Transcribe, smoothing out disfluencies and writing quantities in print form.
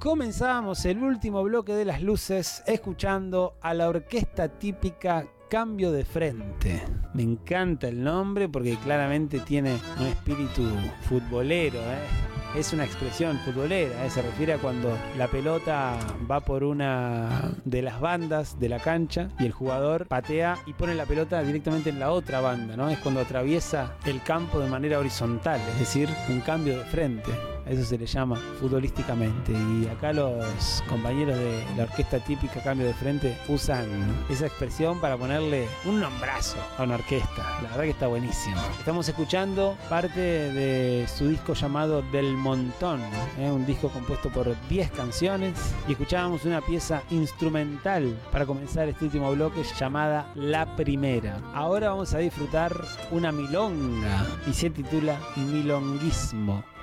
Comenzamos el último bloque de las luces escuchando a la orquesta típica Cambio de Frente. Me encanta el nombre porque claramente tiene un espíritu futbolero, Es una expresión futbolera, se refiere a cuando la pelota va por una de las bandas de la cancha y el jugador patea y pone la pelota directamente en la otra banda, ¿no? Es cuando atraviesa el campo de manera horizontal, es decir, un cambio de frente. A eso se le llama futbolísticamente. Y acá los compañeros de la orquesta típica Cambio de Frente usan esa expresión para ponerle un nombrazo a una orquesta. La verdad que está buenísimo. Estamos escuchando parte de su disco llamado Del Montón, un disco compuesto por 10 canciones. Y escuchábamos una pieza instrumental para comenzar este último bloque llamada La Primera. Ahora vamos a disfrutar una milonga y se titula Milonguismo.